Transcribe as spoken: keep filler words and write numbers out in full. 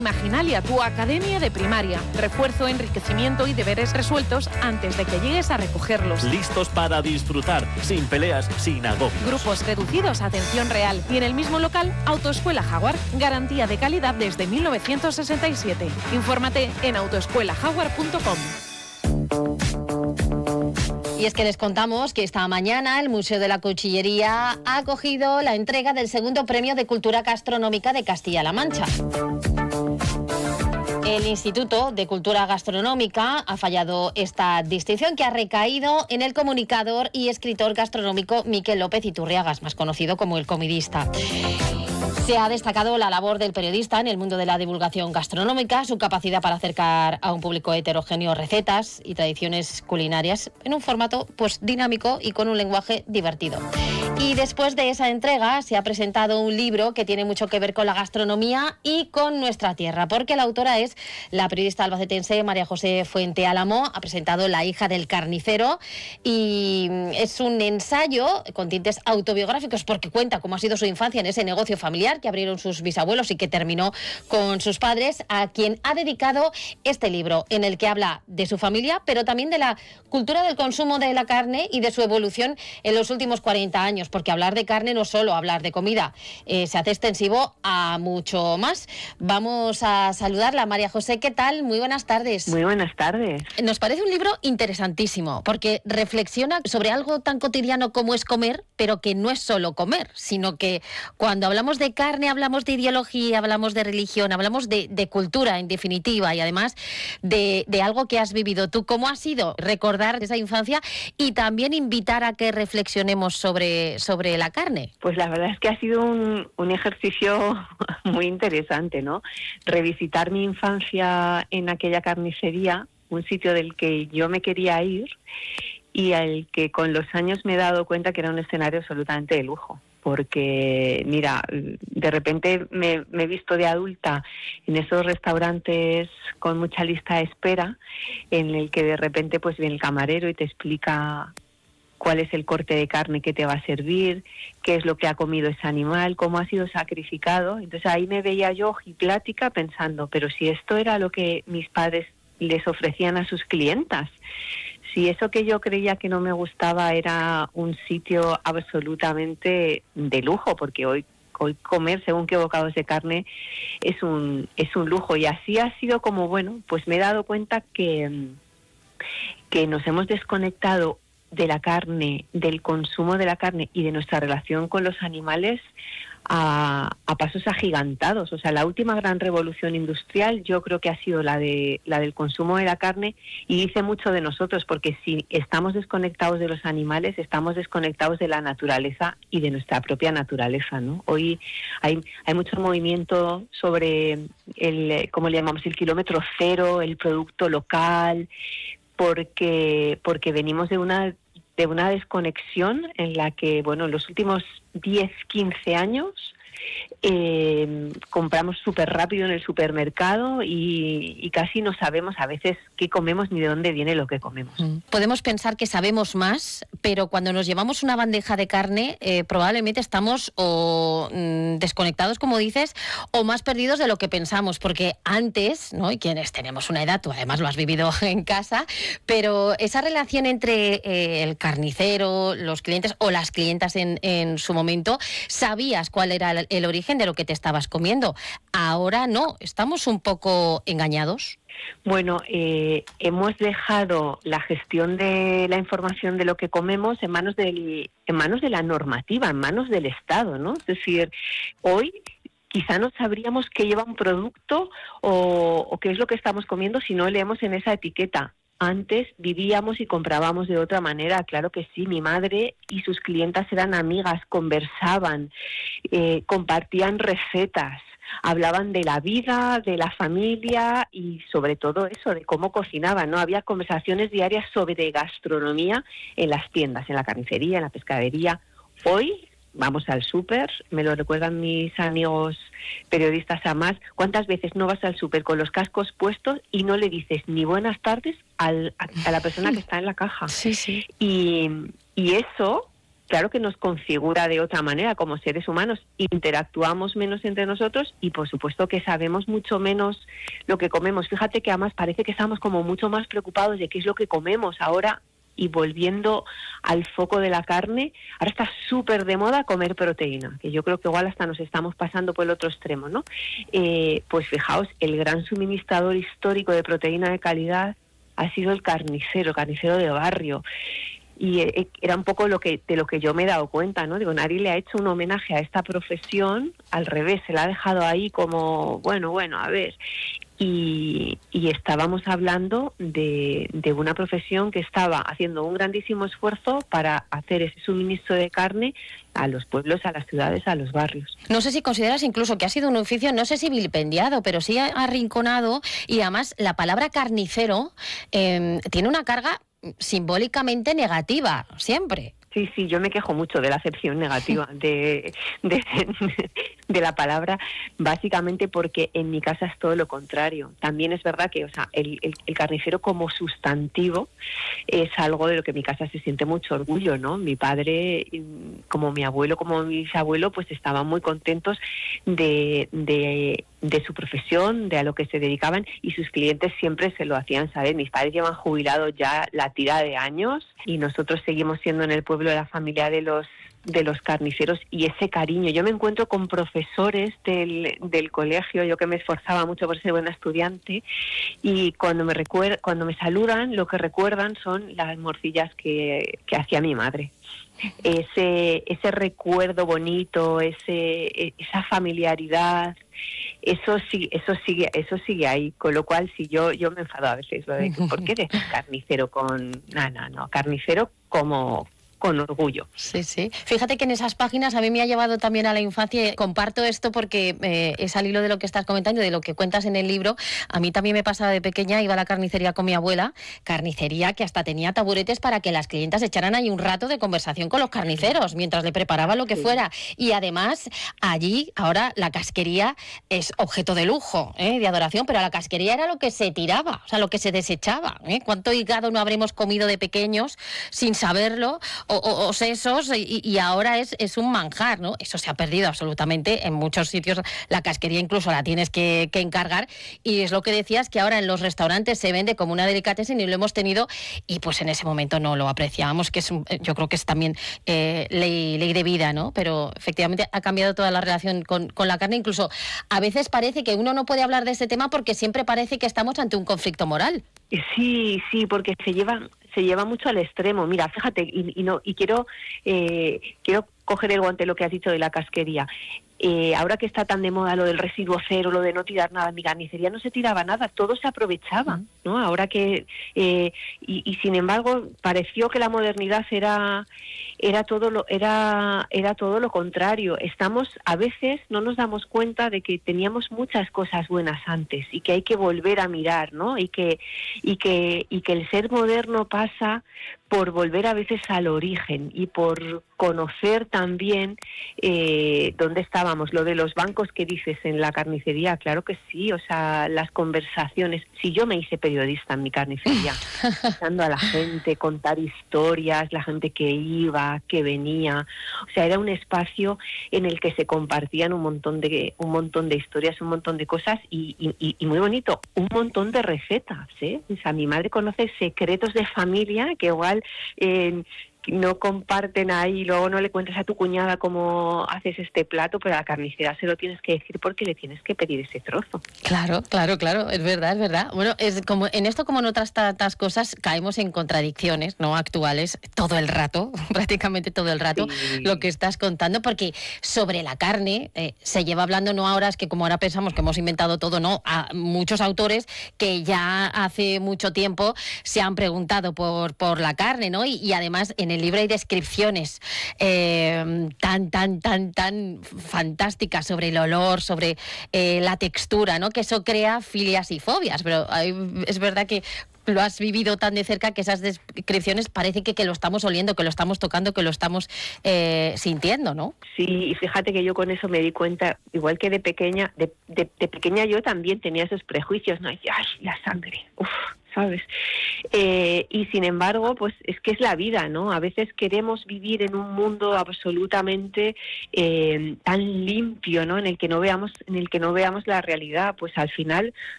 Imaginalia, tu academia de primaria. Refuerzo, enriquecimiento y deberes resueltos antes de que llegues a recogerlos. Listos para disfrutar, sin peleas, sin agobios. Grupos reducidos, atención real. Y en el mismo local, Autoescuela Jaguar. Garantía de calidad desde mil novecientos sesenta y siete. Infórmate en autoescuela jaguar punto com. Y es que les contamos que esta mañana el Museo de la Cuchillería ha acogido la entrega del segundo premio de Cultura Gastronómica de Castilla-La Mancha. El Instituto de Cultura Gastronómica ha fallado esta distinción, que ha recaído en el comunicador y escritor gastronómico Miquel López Iturriagas, más conocido como El Comidista. Se ha destacado la labor del periodista en el mundo de la divulgación gastronómica, su capacidad para acercar a un público heterogéneo recetas y tradiciones culinarias en un formato pues dinámico y con un lenguaje divertido. Y después de esa entrega se ha presentado un libro que tiene mucho que ver con la gastronomía y con nuestra tierra, porque la autora es la periodista albacetense María José Fuente Álamo. Ha presentado La hija del carnicero y es un ensayo con tintes autobiográficos, porque cuenta cómo ha sido su infancia en ese negocio familiar que abrieron sus bisabuelos y que terminó con sus padres, a quien ha dedicado este libro, en el que habla de su familia, pero también de la cultura del consumo de la carne y de su evolución en los últimos cuarenta años, porque hablar de carne no es solo hablar de comida, eh, se hace extensivo a mucho más. Vamos a saludarla. María José, ¿qué tal? Muy buenas tardes. Muy buenas tardes. Nos parece un libro interesantísimo, porque reflexiona sobre algo tan cotidiano como es comer, pero que no es solo comer, sino que cuando hablamos de carne hablamos de ideología, hablamos de religión, hablamos de, de cultura en definitiva, y además de, de algo que has vivido tú. ¿Cómo ha sido recordar esa infancia y también invitar a que reflexionemos sobre, sobre la carne? Pues la verdad es que ha sido un, un ejercicio muy interesante, ¿no? Revisitar mi infancia en aquella carnicería, un sitio del que yo me quería ir y al que con los años me he dado cuenta que era un escenario absolutamente de lujo. Porque, mira, de repente me, me he visto de adulta en esos restaurantes con mucha lista de espera, en el que de repente pues viene el camarero y te explica cuál es el corte de carne que te va a servir, qué es lo que ha comido ese animal, cómo ha sido sacrificado. Entonces ahí me veía yo ojiplática pensando, pero si esto era lo que mis padres les ofrecían a sus clientas, si eso que yo creía que no me gustaba era un sitio absolutamente de lujo, porque hoy hoy comer según qué bocados de carne es un es un lujo. Y así ha sido como, bueno, pues me he dado cuenta que, que nos hemos desconectado de la carne, del consumo de la carne y de nuestra relación con los animales a, a pasos agigantados. O sea, la última gran revolución industrial yo creo que ha sido la de la del consumo de la carne, y dice mucho de nosotros, porque si estamos desconectados de los animales, estamos desconectados de la naturaleza y de nuestra propia naturaleza, ¿no? Hoy hay, hay mucho movimiento sobre el, ¿cómo le llamamos?, el kilómetro cero, el producto local, porque porque venimos de una de una desconexión en la que, bueno, en los últimos diez, quince años eh, compramos súper rápido en el supermercado y, y casi no sabemos a veces qué comemos ni de dónde viene lo que comemos. Podemos pensar que sabemos más, pero cuando nos llevamos una bandeja de carne eh, probablemente estamos o mm, desconectados, como dices, o más perdidos de lo que pensamos, porque antes, ¿no?, y quienes tenemos una edad, tú además lo has vivido en casa, pero esa relación entre eh, el carnicero, los clientes o las clientas en, en su momento, sabías cuál era el, el origen de lo que te estabas comiendo. Ahora no, estamos un poco engañados. Bueno, eh, hemos dejado la gestión de la información de lo que comemos en manos del, en manos de la normativa, en manos del Estado, ¿no? Es decir, hoy quizá no sabríamos qué lleva un producto o, o qué es lo que estamos comiendo si no leemos en esa etiqueta. Antes vivíamos y comprábamos de otra manera, claro que sí. Mi madre y sus clientas eran amigas, conversaban, eh, compartían recetas, hablaban de la vida, de la familia y sobre todo eso, de cómo cocinaban, ¿no? Había conversaciones diarias sobre gastronomía en las tiendas, en la carnicería, en la pescadería. Hoy vamos al súper, me lo recuerdan mis amigos periodistas a más, ¿cuántas veces no vas al súper con los cascos puestos y no le dices ni buenas tardes al, a, a la persona que está en la caja? Sí, sí. Y, y eso claro que nos configura de otra manera como seres humanos, interactuamos menos entre nosotros y por supuesto que sabemos mucho menos lo que comemos. Fíjate que además parece que estamos como mucho más preocupados de qué es lo que comemos ahora. Y volviendo al foco de la carne, ahora está súper de moda comer proteína, que yo creo que igual hasta nos estamos pasando por el otro extremo, ¿no? Eh, pues fijaos, el gran suministrador histórico de proteína de calidad ha sido el carnicero, el carnicero de barrio. Y eh, era un poco lo que de lo que yo me he dado cuenta, ¿no? Digo, nadie le ha hecho un homenaje a esta profesión, al revés, se la ha dejado ahí como, bueno, bueno, a ver... Y, y estábamos hablando de, de una profesión que estaba haciendo un grandísimo esfuerzo para hacer ese suministro de carne a los pueblos, a las ciudades, a los barrios. No sé si consideras incluso que ha sido un oficio, no sé si vilipendiado, pero sí arrinconado, y además la palabra carnicero eh, tiene una carga simbólicamente negativa, siempre. Sí, sí, yo me quejo mucho de la acepción negativa de, de, de la palabra, básicamente porque en mi casa es todo lo contrario. También es verdad que, o sea, el, el, el carnicero como sustantivo es algo de lo que en mi casa se siente mucho orgullo, ¿no? Mi padre, como mi abuelo, como mi bisabuelo, pues estaban muy contentos de, de, de su profesión, de a lo que se dedicaban, y sus clientes siempre se lo hacían saber. Mis padres llevan jubilados ya la tira de años y nosotros seguimos siendo en el pueblo de la familia de los de los carniceros, y ese cariño. Yo me encuentro con profesores del, del colegio, yo que me esforzaba mucho por ser buena estudiante, y cuando me recuer, cuando me saludan, lo que recuerdan son las morcillas que, que hacía mi madre. Ese ese recuerdo bonito, ese esa familiaridad, eso sí, eso sigue, eso sigue ahí, con lo cual si yo yo me enfado a veces, lo de ¿por qué eres carnicero con no, no, no, carnicero como con orgullo. Sí, sí. Fíjate que en esas páginas a mí me ha llevado también a la infancia. Comparto esto porque eh, es al hilo de lo que estás comentando, de lo que cuentas en el libro. A mí también me pasaba de pequeña, iba a la carnicería con mi abuela, carnicería que hasta tenía taburetes para que las clientas echaran ahí un rato de conversación con los carniceros mientras le preparaban lo que sí. fuera. Y además, allí, ahora la casquería es objeto de lujo, ¿eh? de adoración, pero la casquería era lo que se tiraba, o sea, lo que se desechaba. ¿eh? ¿Cuánto hígado no habremos comido de pequeños sin saberlo? O, o, o sesos, y, y ahora es, es un manjar, ¿no? Eso se ha perdido absolutamente en muchos sitios. La casquería incluso la tienes que, que encargar, y es lo que decías, que ahora en los restaurantes se vende como una delicatessen y lo hemos tenido, y pues en ese momento no lo apreciábamos, que es un, yo creo que es también eh, ley, ley de vida, ¿no? Pero efectivamente ha cambiado toda la relación con, con la carne. Incluso a veces parece que uno no puede hablar de este tema porque siempre parece que estamos ante un conflicto moral. Sí, sí, porque se lleva se lleva mucho al extremo. Mira, fíjate, y, y no y quiero eh, quiero coger el guante de lo que has dicho de la casquería. Eh, ahora que está tan de moda lo del residuo cero, lo de no tirar nada, en mi carnicería no se tiraba nada, todo se aprovechaba, ¿no? Ahora que eh, y, y sin embargo pareció que la modernidad era era todo lo era era todo lo contrario. Estamos a veces no nos damos cuenta de que teníamos muchas cosas buenas antes y que hay que volver a mirar, ¿no? Y que y que y que el ser moderno pasa por volver a veces al origen y por conocer también eh, dónde estábamos. Lo de los bancos que dices en la carnicería, claro que sí, o sea, las conversaciones. Si yo me hice periodista en mi carnicería, escuchando a la gente, contar historias, la gente que iba, que venía, o sea, era un espacio en el que se compartían un montón de un montón de historias, un montón de cosas y, y, y muy bonito, un montón de recetas, ¿eh? O sea, mi madre conoce secretos de familia que igual eh, no comparten ahí, luego no le cuentas a tu cuñada cómo haces este plato, pero a la carnicera se lo tienes que decir porque le tienes que pedir ese trozo. Claro, claro, claro, es verdad, es verdad. Bueno, es como en esto como en otras tantas cosas caemos en contradicciones, ¿no? Actuales, todo el rato, prácticamente todo el rato, sí. Lo que estás contando, porque sobre la carne eh, se lleva hablando, no ahora, es que como ahora pensamos que hemos inventado todo, no, a muchos autores que ya hace mucho tiempo se han preguntado por, por la carne, ¿no? Y, y además en el libro hay descripciones eh, tan, tan, tan, tan fantásticas sobre el olor, sobre eh, la textura, ¿no? Que eso crea filias y fobias, pero hay, es verdad que lo has vivido tan de cerca que esas descripciones parece que, que lo estamos oliendo, que lo estamos tocando, que lo estamos eh, sintiendo, ¿no? Sí, y fíjate que yo con eso me di cuenta, igual que de pequeña, de, de, de pequeña yo también tenía esos prejuicios, ¿no? Y, ay, la sangre, uff. ¿sabes? Eh, y sin embargo, pues es que es la vida, ¿no? A veces queremos vivir en un mundo absolutamente eh, tan limpio, ¿no? En el que no veamos, en el que no veamos la realidad. Pues al final